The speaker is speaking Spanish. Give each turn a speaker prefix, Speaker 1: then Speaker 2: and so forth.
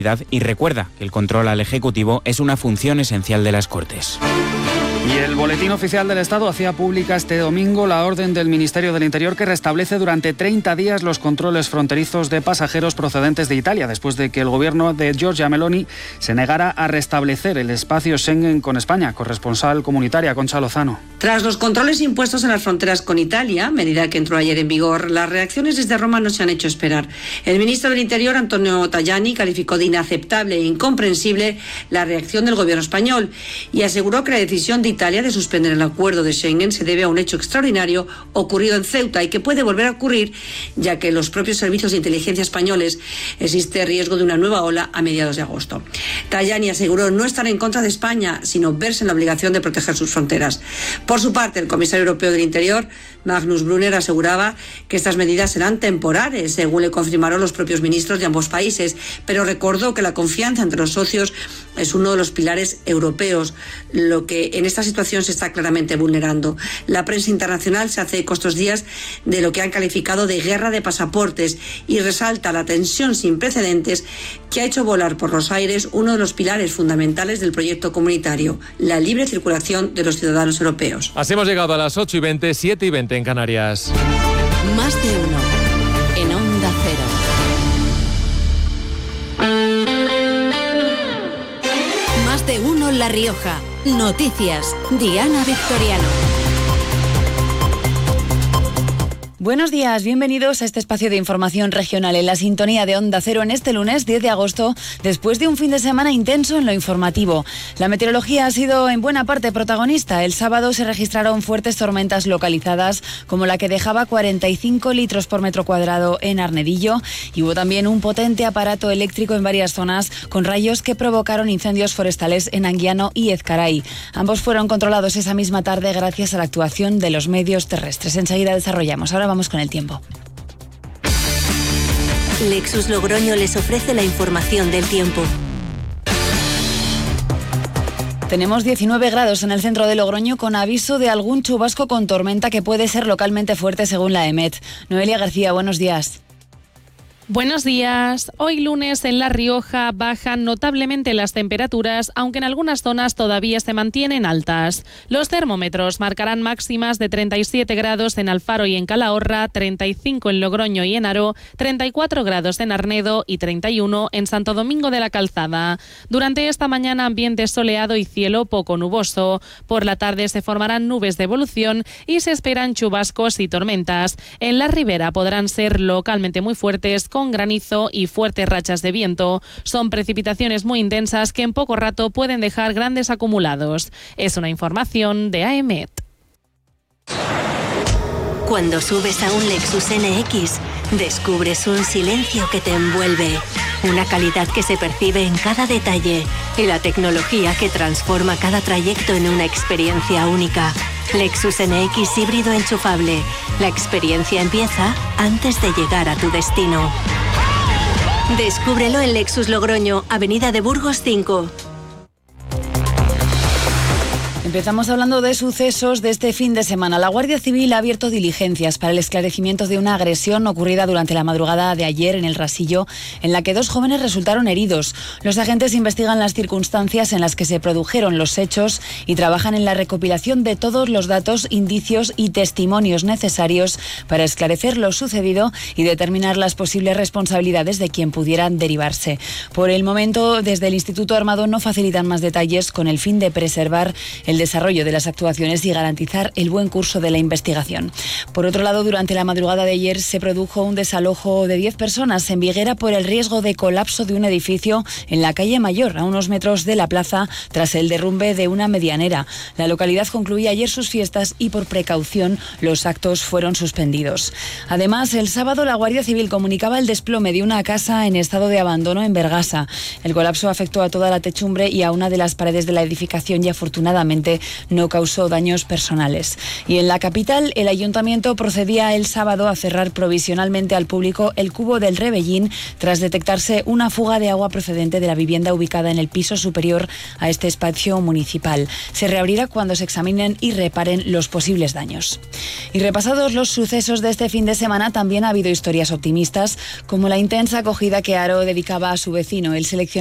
Speaker 1: y recuerda que el control al Ejecutivo es una función esencial de las Cortes.
Speaker 2: Y el Boletín Oficial del Estado hacía pública este domingo la orden del Ministerio del Interior que restablece durante 30 días los controles fronterizos de pasajeros procedentes de Italia, después de que el gobierno de Giorgia Meloni se negara a restablecer el espacio Schengen con España. Corresponsal comunitaria, Concha Lozano.
Speaker 3: Tras los controles impuestos en las fronteras con Italia, medida que entró ayer en vigor, las reacciones desde Roma no se han hecho esperar. El ministro del Interior, Antonio Tajani, calificó de inaceptable e incomprensible la reacción del gobierno español y aseguró que la decisión de Italia de suspender el acuerdo de Schengen se debe a un hecho extraordinario ocurrido en Ceuta y que puede volver a ocurrir, ya que en los propios servicios de inteligencia españoles existe riesgo de una nueva ola a mediados de agosto. Tajani aseguró no estar en contra de España, sino verse en la obligación de proteger sus fronteras. Por su parte, el comisario europeo del Interior, Magnus Brunner, aseguraba que estas medidas serán temporales, según le confirmaron los propios ministros de ambos países, pero recordó que la confianza entre los socios es uno de los pilares europeos, lo que en esta situación se está claramente vulnerando. La prensa internacional se hace eco estos días de lo que han calificado de guerra de pasaportes y resalta la tensión sin precedentes que ha hecho volar por los aires uno de los pilares fundamentales del proyecto comunitario, la libre circulación de los ciudadanos europeos.
Speaker 4: Así hemos llegado a las 8:20, 7:20 en Canarias.
Speaker 5: Más de uno en Onda Cero. Más de uno La Rioja. Noticias. Diana Victoriano.
Speaker 6: Buenos días, bienvenidos a este espacio de información regional en la sintonía de Onda Cero en este lunes 10 de agosto, después de un fin de semana intenso en lo informativo. La meteorología ha sido en buena parte protagonista. El sábado se registraron fuertes tormentas localizadas, como la que dejaba 45 litros por metro cuadrado en Arnedillo, y hubo también un potente aparato eléctrico en varias zonas con rayos que provocaron incendios forestales en Anguiano y Ezcaray. Ambos fueron controlados esa misma tarde gracias a la actuación de los medios terrestres. Enseguida desarrollamos. Ahora vamos con el tiempo.
Speaker 5: Lexus Logroño les ofrece la información del tiempo.
Speaker 6: Tenemos 19 grados en el centro de Logroño con aviso de algún chubasco con tormenta que puede ser localmente fuerte según la EMET. Noelia García, buenos días.
Speaker 7: Buenos días. Hoy lunes en La Rioja bajan notablemente las temperaturas, aunque en algunas zonas todavía se mantienen altas. Los termómetros marcarán máximas de 37 grados en Alfaro y en Calahorra, 35 en Logroño y en Haro, 34 grados en Arnedo y 31 en Santo Domingo de la Calzada. Durante esta mañana ambiente soleado y cielo poco nuboso. Por la tarde se formarán nubes de evolución y se esperan chubascos y tormentas. En la ribera podrán ser localmente muy fuertes con granizo y fuertes rachas de viento. Son precipitaciones muy intensas que en poco rato pueden dejar grandes acumulados. Es una información de AEMET.
Speaker 5: Cuando subes a un Lexus NX, descubres un silencio que te envuelve, una calidad que se percibe en cada detalle y la tecnología que transforma cada trayecto en una experiencia única. Lexus NX híbrido enchufable. La experiencia empieza antes de llegar a tu destino. Descúbrelo en Lexus Logroño, Avenida de Burgos 5.
Speaker 6: Empezamos hablando de sucesos de este fin de semana. La Guardia Civil ha abierto diligencias para el esclarecimiento de una agresión ocurrida durante la madrugada de ayer en el Rasillo, en la que 2 jóvenes resultaron heridos. Los agentes investigan las circunstancias en las que se produjeron los hechos y trabajan en la recopilación de todos los datos, indicios y testimonios necesarios para esclarecer lo sucedido y determinar las posibles responsabilidades de quien pudieran derivarse. Por el momento, desde el Instituto Armado no facilitan más detalles con el fin de preservar el desarrollo de las actuaciones y garantizar el buen curso de la investigación. Por otro lado, durante la madrugada de ayer se produjo un desalojo de 10 personas en Viguera por el riesgo de colapso de un edificio en la calle Mayor, a unos metros de la plaza, tras el derrumbe de una medianera. La localidad concluía ayer sus fiestas y por precaución los actos fueron suspendidos. Además, el sábado la Guardia Civil comunicaba el desplome de una casa en estado de abandono en Bergasa. El colapso afectó a toda la techumbre y a una de las paredes de la edificación y afortunadamente afortunadamente no causó daños personales. Y en la capital, el ayuntamiento procedía el sábado a cerrar provisionalmente al público el cubo del Rebellín tras detectarse una fuga de agua procedente de la vivienda ubicada en el piso superior a este espacio municipal. Se reabrirá cuando se examinen y reparen los posibles daños. Y repasados los sucesos de este fin de semana, también ha habido historias optimistas, como la intensa acogida que Aro dedicaba a su vecino, el seleccionador